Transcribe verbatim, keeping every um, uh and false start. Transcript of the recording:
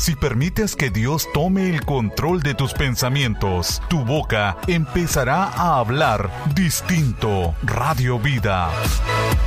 Si permites que Dios tome el control de tus pensamientos, tu boca empezará a hablar distinto. Radio Vida.